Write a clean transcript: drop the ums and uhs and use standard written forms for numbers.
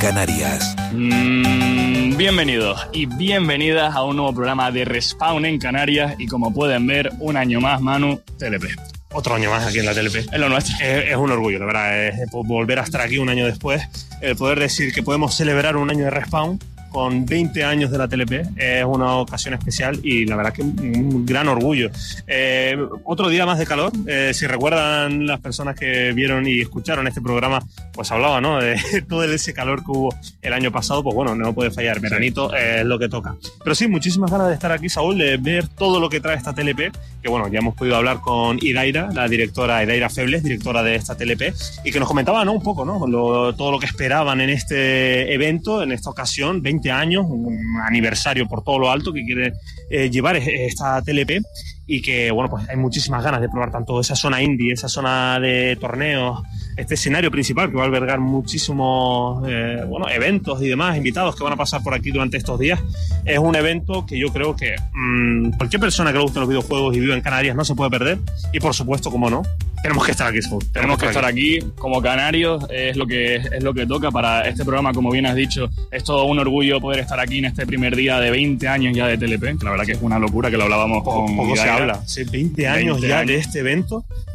Canarias. Bienvenidos y bienvenidas a un nuevo programa de Respawn en Canarias y como pueden ver, un año más, Manu, TLP. Otro año más aquí en la TLP. Es lo nuestro. Es un orgullo, la verdad, volver a estar aquí un año después, el poder decir que podemos celebrar un año de Respawn con 20 años de la TLP es una ocasión especial y la verdad que un gran orgullo. Otro día más de calor. Si recuerdan las personas que vieron y escucharon este programa, pues hablaba, ¿no?, de todo ese calor que hubo el año pasado. Pues bueno, no puede fallar, veranito es lo que toca. Pero sí, muchísimas ganas de estar aquí, Saúl, de ver todo lo que trae esta TLP, que bueno, ya hemos podido hablar con Idaira, la directora, Idaira Febles, directora de esta TLP, y que nos comentaba, ¿no?, un poco, ¿no?, todo lo que esperaban en este evento, en esta ocasión, 20 años, un aniversario por todo lo alto que quiere llevar esta TLP, y que bueno, pues hay muchísimas ganas de probar tanto esa zona indie, esa zona de torneos, este escenario principal que va a albergar muchísimos eventos y demás, invitados que van a pasar por aquí durante estos días. Es un evento que yo creo que cualquier persona que le guste los videojuegos y viva en Canarias no se puede perder, y por supuesto, como no, tenemos que estar aquí, Saúl. Tenemos que estar aquí como canarios, es lo que toca para este programa. Como bien has dicho, es todo un orgullo poder estar aquí en este primer día de 20 años ya de TLP, que la verdad que es una locura, que lo hablábamos con poco se Idaira. habla, sí, 20 años ya de este evento.